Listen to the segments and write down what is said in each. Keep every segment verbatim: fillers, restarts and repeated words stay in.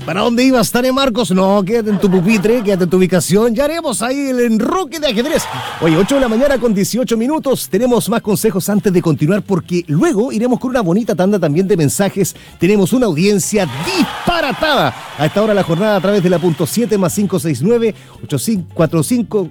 ¿Para dónde ibas, Tania Marcos? No, quédate en tu pupitre, quédate en tu ubicación. Ya haremos ahí el enroque de ajedrez. Oye, ocho de la mañana con dieciocho minutos. Tenemos más consejos antes de continuar porque luego iremos con una bonita tanda también de mensajes. Tenemos una audiencia disparatada a esta hora de la jornada a través de la punto siete más cinco seis nueve ocho cinco cuatro cinco.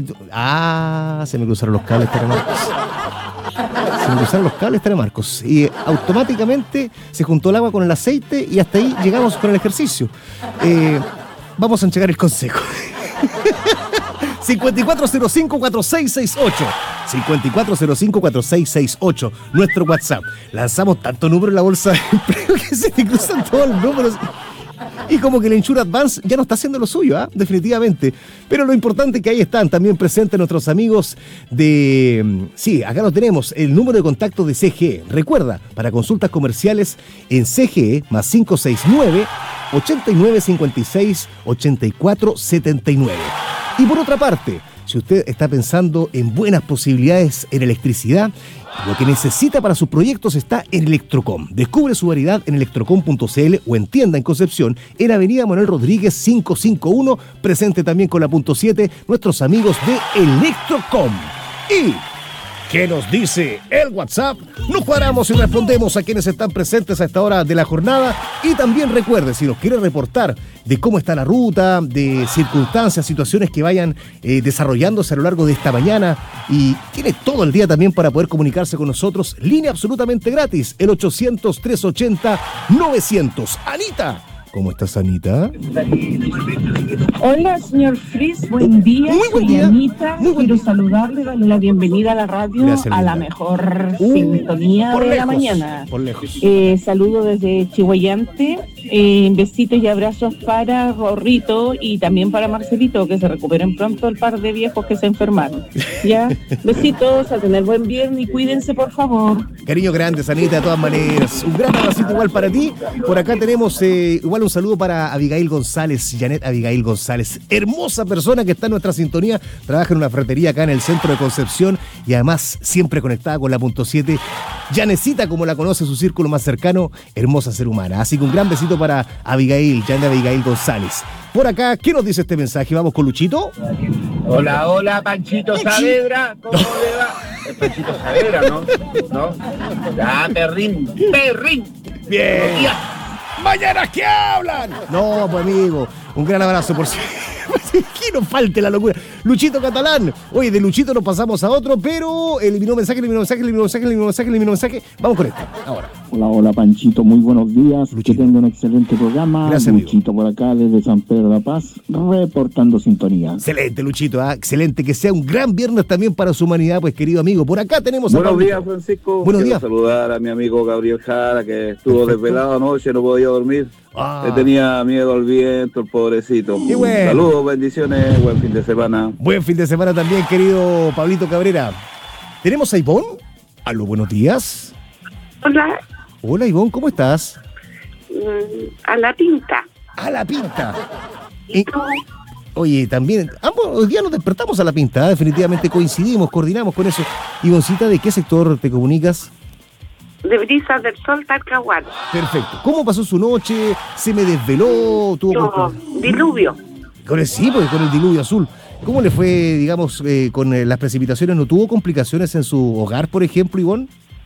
Ah, se me cruzaron los cables, Tania Marcos. Se me cruzaron los cables, Tania Marcos. Y automáticamente se juntó el agua con el aceite y hasta ahí llegamos con el ejercicio. Eh, vamos a entregar el consejo. cincuenta y cuatro cero cinco cuatro seis seis ocho. cincuenta y cuatro cero cinco cuatro seis seis ocho. Nuestro WhatsApp. Lanzamos tanto número en la bolsa de empleo que se te cruzan todos los números. Y como que el Insure Advance ya no está haciendo lo suyo, ¿eh? Definitivamente. Pero lo importante es que ahí están también presentes nuestros amigos de... Sí, acá lo tenemos, el número de contacto de C G E. Recuerda, para consultas comerciales en C G E más cinco seis nueve ochenta y nueve cincuenta y seis ochenta y cuatro setenta y nueve. Y por otra parte, si usted está pensando en buenas posibilidades en electricidad, lo que necesita para sus proyectos está en Electrocom. Descubre su variedad en electrocom punto c l o en tienda en Concepción, en Avenida Manuel Rodríguez quinientos cincuenta y uno, presente también con la punto siete, nuestros amigos de Electrocom. Y... ¿qué nos dice el WhatsApp? Nos paramos y respondemos a quienes están presentes a esta hora de la jornada. Y también recuerde, si nos quiere reportar de cómo está la ruta, de circunstancias, situaciones que vayan eh, desarrollándose a lo largo de esta mañana, y tiene todo el día también para poder comunicarse con nosotros, línea absolutamente gratis, el ochocientos, trescientos ochenta, novecientos. Anita, ¿cómo estás, Anita? Hola, señor Fris, buen día. Muy buen Soy día. Anita. Muy buen Quiero día. saludarle, darle la bienvenida a la radio, Gracias, a la linda. mejor Uh, sintonía por de lejos, la mañana. por lejos. Eh, saludo desde Chihuayante. Eh, besitos y abrazos para Rorrito y también para Marcelito, que se recuperen pronto el par de viejos que se enfermaron. Ya, besitos, a tener buen viernes y cuídense, por favor. Cariño grande, Anita, de todas maneras. Un gran abracito igual para ti. Por acá tenemos eh, igual un saludo para Abigail González, Janet Abigail González. Hermosa persona que está en nuestra sintonía. Trabaja en una ferretería acá en el centro de Concepción y además siempre conectada con la punto siete. Janecita, como la conoce su círculo más cercano, hermosa ser humana. Así que un gran besito para Abigail, Janet Abigail González. Por acá, ¿qué nos dice este mensaje? ¿Vamos con Luchito? Hola, hola, Panchito Saavedra, ¿cómo le va? Es Panchito Saavedra, ¿no? ¿No? Ya, perrín, perrín. Bien. ¡Mañana que hablan! No, pues amigo, un gran abrazo por si... que nos falte la locura. Luchito Catalán. Oye, de Luchito nos pasamos a otro, pero eliminó mensaje, eliminó mensaje, eliminó mensaje, eliminó mensaje, eliminó mensaje. Vamos con este, ahora. Hola, hola Panchito, muy buenos días. Luchito. Que tenga un excelente programa. Gracias, Luchito por acá desde San Pedro de la Paz, reportando sintonía. Excelente, Luchito, ¿ah? Excelente. Que sea un gran viernes también para su humanidad, pues querido amigo. Por acá tenemos a Buenos Pablito. días, Francisco. Buenos Quiero días. saludar a mi amigo Gabriel Jara, que estuvo Perfecto. desvelado anoche, no podía dormir. Ah. Le tenía miedo al viento, el pobrecito. Qué bueno. Saludos, bendiciones, buen fin de semana. Buen fin de semana también, querido Pablito Cabrera. ¿Tenemos a Ivonne? Aló, buenos días. Hola, Hola, Ivonne, ¿cómo estás? mm, a la pinta. A la pinta. ¿Y Y- tú? Oye, también, ambos hoy día nos despertamos a la pinta, ¿eh? Definitivamente coincidimos, coordinamos con eso. Ivoncita, ¿de qué sector te comunicas? De Brisas del Sol, Talcahuano. Perfecto. ¿Cómo pasó su noche? ¿Se me desveló? ¿Tuvo Yo, con, diluvio. con el, sí, porque con el diluvio azul? ¿Cómo le fue, digamos, eh, con eh, las precipitaciones? ¿No tuvo complicaciones en su hogar, por ejemplo, Ivonne?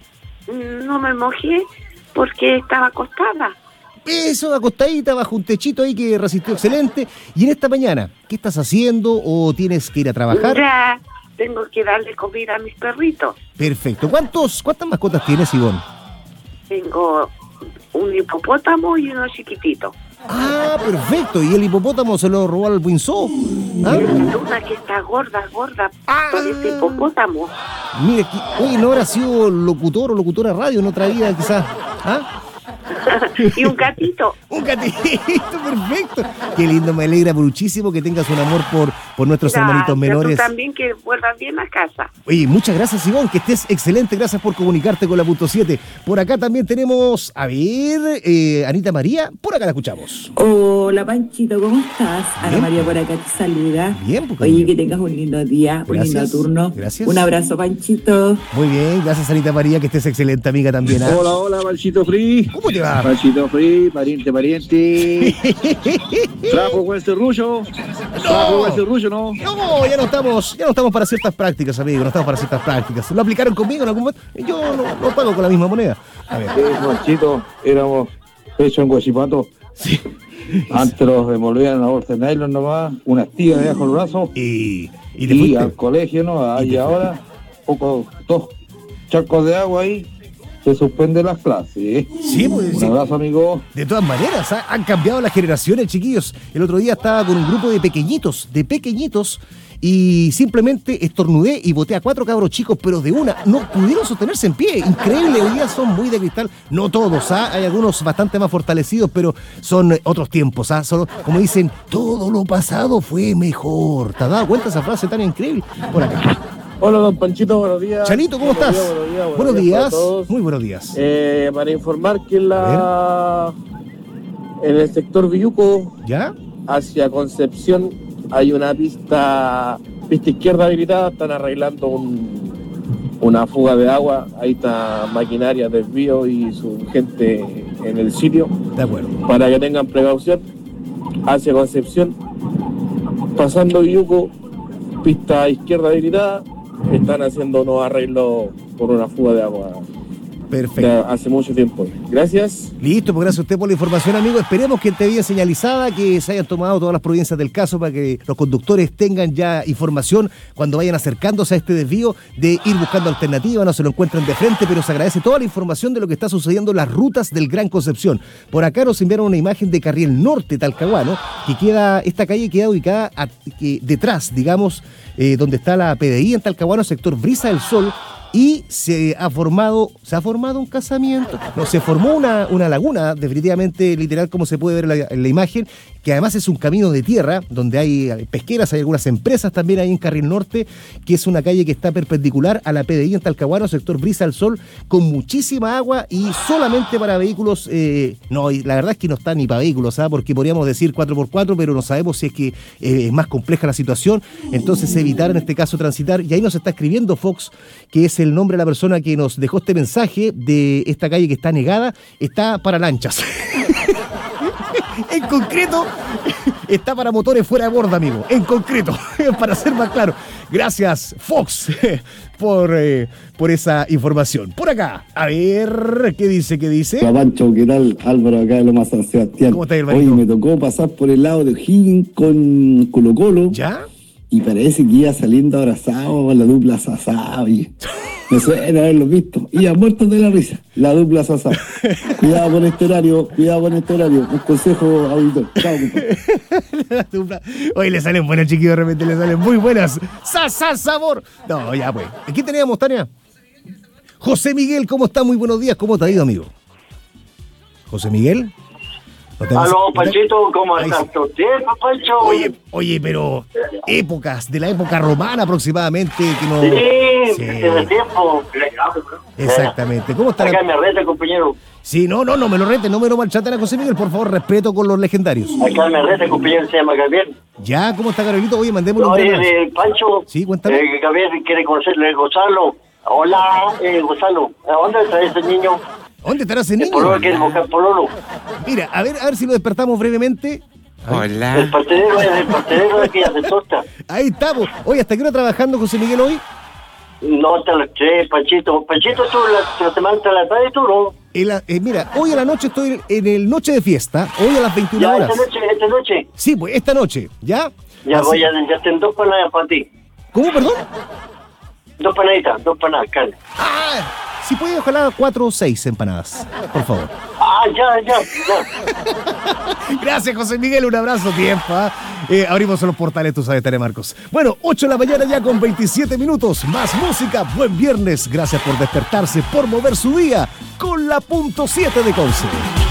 Mm, No me mojé porque estaba acostada. Eso, acostadita, bajo un techito ahí que resistió excelente. Y en esta mañana, ¿qué estás haciendo o tienes que ir a trabajar? Ya tengo que darle comida a mis perritos. Perfecto. ¿Cuántos, ¿Cuántas mascotas tienes, Ivonne? Tengo un hipopótamo y uno chiquitito. Ah, perfecto. ¿Y el hipopótamo se lo robó al Winsor? ¿Ah? Una que está gorda, gorda, parece hipopótamo. Mire, oye, ¿no habrá sido locutor o locutora radio en otra vida, quizás? ¿Ah? Y un gatito. Un gatito, perfecto. Qué lindo, me alegra muchísimo que tengas un amor por, por nuestros Gracias, hermanitos menores. tú también que vuelvas bien a casa. Oye, muchas gracias, Ivonne, que estés excelente. Gracias por comunicarte con la punto siete. Por acá también tenemos, a ver, eh, Anita María. Por acá la escuchamos. Hola Panchito, ¿cómo estás? Ana Bien. María por acá te saluda. Bien, pues, Oye, cariño. que tengas un lindo día, un Gracias. lindo turno. Gracias. Un abrazo, Panchito. Muy bien, gracias, Anita María, que estés excelente, amiga también. ¿Ah? Hola, hola, Panchito Free. ¿Cómo te va? Hola. Panchito Free, pariente, pariente. Trajo buen serrullo. Trajo buen serrullo, ¿no? No, ya no estamos, ya no estamos para ciertas prácticas, amigo, no estamos para ciertas prácticas. ¿Lo aplicaron conmigo en algún momento? Yo no, no pago con la misma moneda. A ver. Sí, Panchito, éramos hechos en Guachipato. Sí. Antes los devolvían a la bolsa de nylon nomás, unas tías debajo del brazo. Y, y te Y fuiste. al colegio, ¿no? Y Y te ahora, poco, dos charcos de agua ahí, se suspenden las clases. ¿eh? Sí, pues, Un sí. abrazo, amigo. De todas maneras, ¿ah? Han cambiado las generaciones, chiquillos. El otro día estaba con un grupo de pequeñitos, de pequeñitos, y simplemente estornudé y boté a cuatro cabros chicos, pero de una, no pudieron sostenerse en pie. Increíble, hoy día son muy de cristal. No todos, ¿ah? Hay algunos bastante más fortalecidos, pero son eh, otros tiempos, ¿ah? Son, como dicen, todo lo pasado fue mejor. ¿Te has dado cuenta esa frase tan increíble? Por acá. Hola, don Panchito, buenos días. Chanito, ¿cómo Buenos estás? días, buenos días, Buenos para días. todos. Muy buenos días. Eh, para informar que en la en el sector Villuco, ¿Ya? hacia Concepción, hay una pista, pista izquierda habilitada, están arreglando un, una fuga de agua, ahí está maquinaria, desvío y su gente en el sitio, De acuerdo. para que tengan precaución. Hacia Concepción, pasando Villuco, pista izquierda habilitada, están haciendo unos arreglos por una fuga de agua Perfecto. de hace mucho tiempo. Gracias. Listo, pues gracias a usted por la información, amigo. Esperemos que esté bien señalizada, que se hayan tomado todas las providencias del caso para que los conductores tengan ya información cuando vayan acercándose a este desvío, de ir buscando alternativas, no se lo encuentren de frente, pero se agradece toda la información de lo que está sucediendo en las rutas del Gran Concepción. Por acá nos enviaron una imagen de Carriel Norte, Talcahuano, que queda, esta calle queda ubicada a- que detrás, digamos, eh, donde está la P D I en Talcahuano, sector Brisa del Sol. Y se ha formado, ¿se ha formado un casamiento? No, se formó una, una laguna, definitivamente literal, como se puede ver en la, en la imagen, que además es un camino de tierra, donde hay pesqueras, hay algunas empresas también ahí en Carril Norte, que es una calle que está perpendicular a la P D I en Talcahuano, sector Brisa al Sol, con muchísima agua y solamente para vehículos, eh, no, y la verdad es que no está ni para vehículos, ¿sabes? Porque podríamos decir cuatro por cuatro, pero no sabemos si es que eh, es más compleja la situación, entonces evitar en este caso transitar, y ahí nos está escribiendo Fox, que es el nombre de la persona que nos dejó este mensaje de esta calle que está negada, está para lanchas. En concreto, está para motores fuera de borda, amigo. En concreto, para ser más claro. Gracias, Fox, por, eh, por esa información. Por acá, a ver, ¿qué dice? ¿Qué dice? Hola Pancho, ¿qué tal? Álvaro acá de Loma San Sebastián. ¿Cómo está, Oye, hermanito? me tocó pasar por el lado de O'Higgins con Colo Colo. ¿Ya? Y parece que iba saliendo abrazado con la dupla Sasá. Y me suena haberlo visto. Iba muertos de la risa, la dupla Sasá. Cuidado con este horario, cuidado con este horario. Un consejo auditor. Chao, compadre. Oye, le salen buenas, chiquillos, de repente le salen muy buenas. ¡Sa, sa, sabor! No, ya pues. ¿Aquí teníamos, Tania? José Miguel, ¿cómo está? Muy buenos días. ¿Cómo te ha ido, amigo? José Miguel. ¿No te vas- Aló, no te- Panchito, ¿cómo Ahí estás? sí. ¿Todo bien, Pancho? Oye, oye, pero épocas, de la época romana aproximadamente, que no... Sí, Sí, desde tiempo. exactamente. ¿Cómo está Acá la... me rete, compañero. Sí, no, no, no me lo rete, no me lo maltraten a José Miguel, por favor, respeto con los legendarios. Acá me rete, compañero, se llama Gabriel. Ya, ¿cómo está Carolito? Oye, mandémosle un Oye, gran abrazo. eh, Pancho. Sí, cuéntame. Eh, Gabriel quiere conocerle, Gonzalo. Hola, eh, Gonzalo. ¿A dónde está ese niño? ¿Dónde estará ese El niño? pololo quiere buscar pololo. Mira, a ver, a ver si lo despertamos brevemente. Hola. El pastelero es el pastelero de que hace torta. Ahí estamos. Oye, ¿hasta qué hora trabajando, José Miguel, hoy? No, hasta las tres, Panchito. Panchito, tú la, la semana hasta las tres, tú no. En la- eh, mira, hoy a la noche estoy en el Noche de Fiesta, hoy a las veintiuna Ya, horas. esta noche, esta noche. Sí, pues esta noche, ¿ya? Ya Así- voy a, ya tengo dos panadas para ti. ¿Cómo, perdón? Dos panaditas, dos panadas, carne. Ah, si puede, ojalá cuatro o seis empanadas, por favor. Ah, ya, ya, ya. Gracias, José Miguel, un abrazo, tiempo. ¿ah? Eh, abrimos los portales, tú sabes, Tarea Marcos. Bueno, ocho de la mañana ya con veintisiete minutos, más música, buen viernes. Gracias por despertarse, por mover su día con la punto siete de Conce.